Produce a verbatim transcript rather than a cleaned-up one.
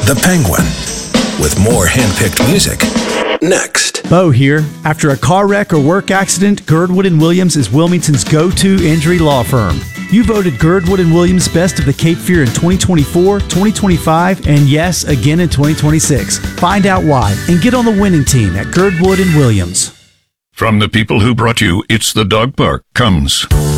The Penguin, with more hand-picked music. Next. Bo here. After a car wreck or work accident, Girdwood and Williams is Wilmington's go-to injury law firm. You voted Girdwood and Williams Best of the Cape Fear in twenty twenty-four, twenty twenty-five, and yes, again in twenty twenty-six. Find out why and get on the winning team at Girdwood and Williams. From the people who brought you It's the Dog Park comes